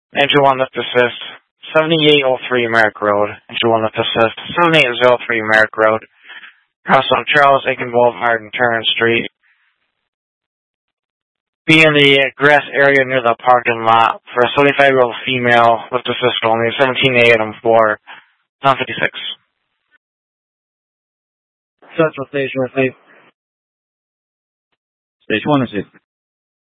Entry 1 lift assist, 7803 Merrick Road. Entry 1 lift assist, 7803 Merrick Road. Cross on Charles Aiken Boulevard and Turner Street. Be in the grass area near the parking lot for a 75-year-old female lift assist only, 17 a.m. for 956. Central Station, receive. Station 1, receive.